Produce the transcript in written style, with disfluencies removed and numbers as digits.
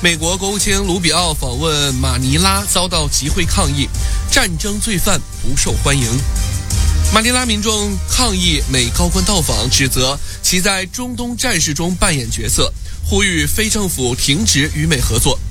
美国国务卿卢比奥访问马尼拉遭到集会抗议，战争罪犯不受欢迎。马尼拉民众抗议美高官到访，指责其在中东战事中扮演角色，呼吁非政府停止与美合作。